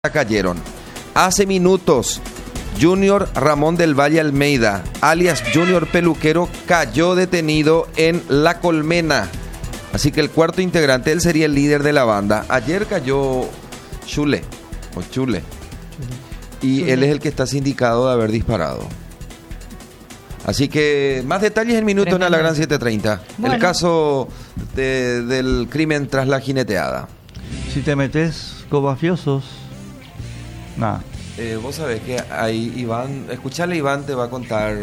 cayeron. Hace minutos, Junior Ramón del Valle Almeida, alias Junior Peluquero, cayó detenido en La Colmena. Así que el cuarto integrante, él sería el líder de la banda. Ayer cayó Chule. Y él es el que está sindicado de haber disparado. Así que más detalles en minutos en la Gran 730. Bueno. El caso del crimen tras la jineteada. Si te metes con mafiosos, nada. Vos sabés que ahí Iván, escuchale, Iván te va a contar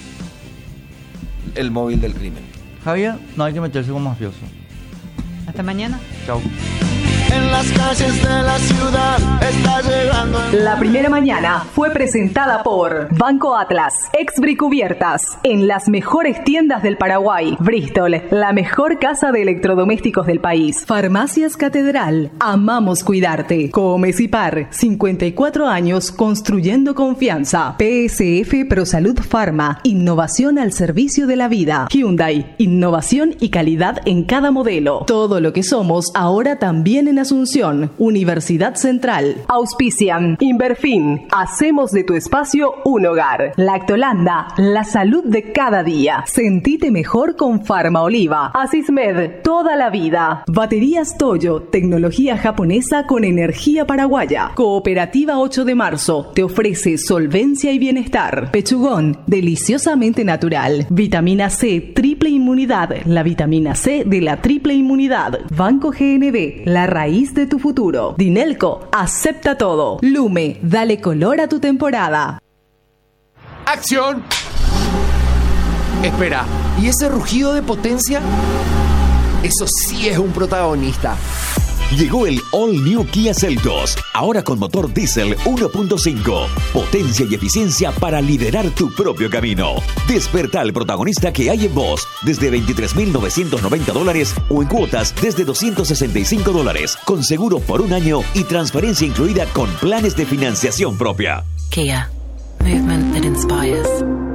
el móvil del crimen. Javier, no hay que meterse con mafiosos. Hasta mañana. Chau. En las calles de la ciudad está llegando. La primera mañana fue presentada por Banco Atlas, Exbricubiertas, en las mejores tiendas del Paraguay. Bristol, la mejor casa de electrodomésticos del país. Farmacias Catedral, amamos cuidarte. Comecipar, 54 años construyendo confianza. PSF ProSalud Pharma, innovación al servicio de la vida. Hyundai, innovación y calidad en cada modelo. Todo lo que somos ahora también en Asunción. Universidad Central. Auspician Inverfin. Hacemos de tu espacio un hogar. Lactolanda. La salud de cada día. Sentite mejor con Farma Oliva. Asismed. Toda la vida. Baterías Toyo. Tecnología japonesa con energía paraguaya. Cooperativa 8 de marzo. Te ofrece solvencia y bienestar. Pechugón. Deliciosamente natural. Vitamina C. Triple inmunidad. La vitamina C de la triple inmunidad. Banco GNB. La raíz de tu futuro. Dinelco, acepta todo. Lume, dale color a tu temporada. ¡Acción! Espera, ¿y ese rugido de potencia? Eso sí es un protagonista. Llegó el All New Kia Seltos, ahora con motor diésel 1.5. Potencia y eficiencia para liderar tu propio camino. Desperta al protagonista que hay en vos, desde $23,990 o en cuotas desde $265, con seguro por un año y transferencia incluida con planes de financiación propia. Kia, movement that inspires.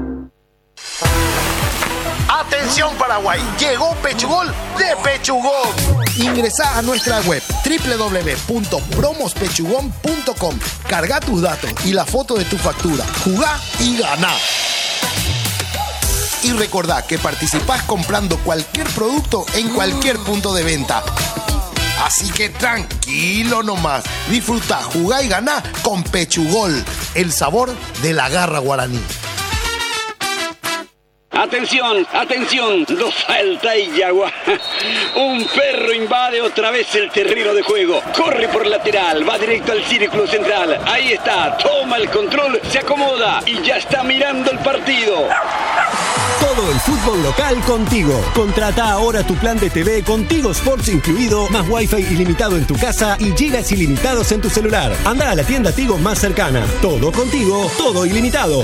Atención Paraguay, llegó Pechugol de Pechugón. Ingresá a nuestra web www.promospechugón.com. Carga tus datos y la foto de tu factura. Jugá y ganá. Y recordá que participás comprando cualquier producto en cualquier punto de venta. Así que tranquilo nomás. Disfrutá, jugá y ganá con Pechugol, el sabor de la garra guaraní. Atención, atención, no falta y yagua. Un perro invade otra vez el terreno de juego. Corre por lateral, va directo al círculo central. Ahí está, toma el control, se acomoda y ya está mirando el partido. Todo el fútbol local contigo. Contrata ahora tu plan de TV Contigo Sports incluido, más Wi-Fi ilimitado en tu casa y gigas ilimitados en tu celular. Anda a la tienda Tigo más cercana. Todo contigo, todo ilimitado.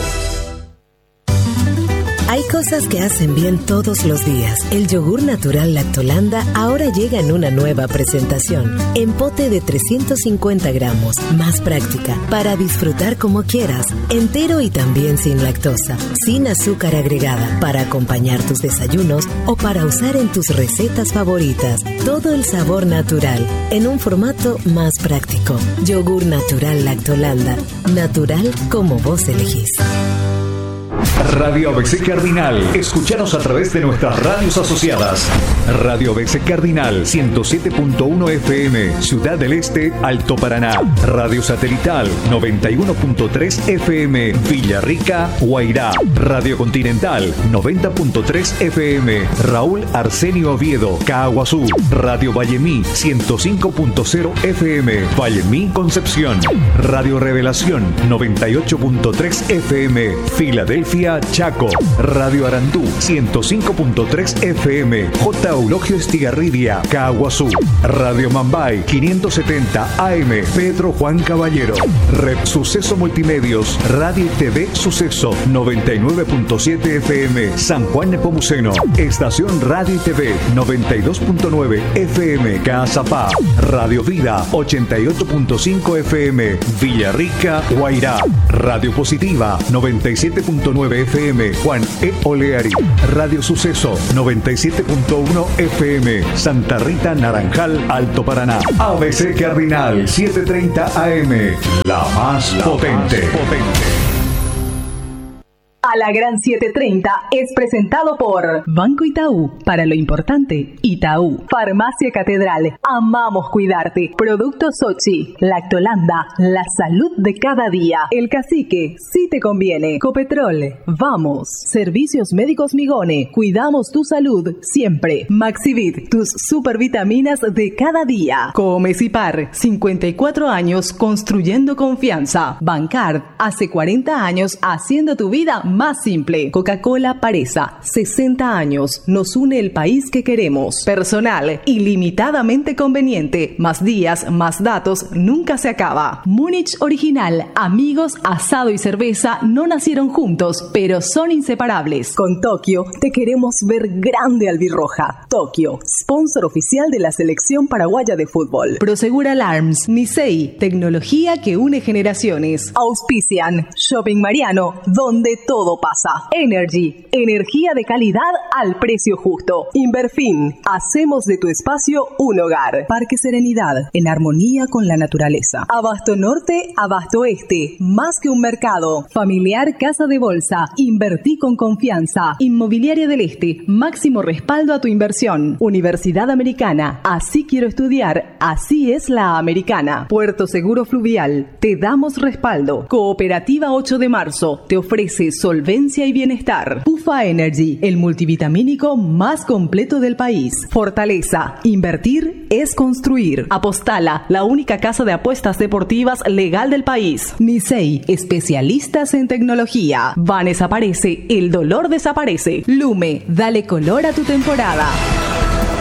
Hay cosas que hacen bien todos los días. El yogur natural Lactolanda ahora llega en una nueva presentación. En pote de 350 gramos, más práctica, para disfrutar como quieras. Entero y también sin lactosa, sin azúcar agregada, para acompañar tus desayunos o para usar en tus recetas favoritas. Todo el sabor natural, en un formato más práctico. Yogur natural Lactolanda. Natural como vos elegís. Radio ABC Cardinal. Escúchanos a través de nuestras radios asociadas. Radio ABC Cardinal 107.1 FM, Ciudad del Este, Alto Paraná. Radio Satelital 91.3 FM, Villarrica, Guairá. Radio Continental 90.3 FM, Raúl Arsenio Oviedo, Caaguazú. Radio Vallemí 105.0 FM, Vallemí, Concepción. Radio Revelación 98.3 FM, Filadelfia, Chaco. Radio Arandú 105.3 FM, J. Eulogio Estigarribia, Caaguazú. Radio Mambay 570 AM, Pedro Juan Caballero. Red Suceso Multimedios, Radio y TV Suceso 99.7 FM, San Juan Nepomuceno. Estación Radio y TV 92.9 FM, Caazapá. Radio Vida 88.5 FM, Villarrica, Guairá. Radio Positiva 97.9 89 FM, Juan E. Oleari. Radio Suceso, 97.1 FM, Santa Rita, Naranjal, Alto Paraná. ABC Cardinal, 7:30 AM, la más potente. A la Gran 7:30 es presentado por Banco Itaú. Para lo importante, Itaú. Farmacia Catedral. Amamos cuidarte. Productos Sochi. Lactolanda. La salud de cada día. El Cacique. Si te conviene. Copetrol. Vamos. Servicios Médicos Migone. Cuidamos tu salud siempre. Maxivit. Tus supervitaminas de cada día. Comecipar. 54 años construyendo confianza. Bancard. Hace 40 años haciendo tu vida más simple. Coca-Cola Paresa, 60 años, nos une el país que queremos. Personal, ilimitadamente conveniente, más días, más datos, nunca se acaba. Múnich Original, amigos, asado y cerveza no nacieron juntos, pero son inseparables. Con Tokio, te queremos ver grande albirroja. Tokio, sponsor oficial de la selección paraguaya de fútbol. Prosegur Alarms, Nisei, tecnología que une generaciones. Auspician, Shopping Mariano, donde todo pasa. Energy, energía de calidad al precio justo. Inverfin, hacemos de tu espacio un hogar. Parque Serenidad, en armonía con la naturaleza. Abasto Norte, Abasto Este, más que un mercado. Familiar Casa de Bolsa, invertí con confianza. Inmobiliaria del Este, máximo respaldo a tu inversión. Universidad Americana, así quiero estudiar, así es la americana. Puerto Seguro Fluvial, te damos respaldo. Cooperativa 8 de marzo, te ofrece solvencia y bienestar. Pufa Energy, el multivitamínico más completo del país. Fortaleza, invertir es construir. Apostala, la única casa de apuestas deportivas legal del país. Nisei, especialistas en tecnología. Van desaparece, el dolor desaparece. Lume, dale color a tu temporada.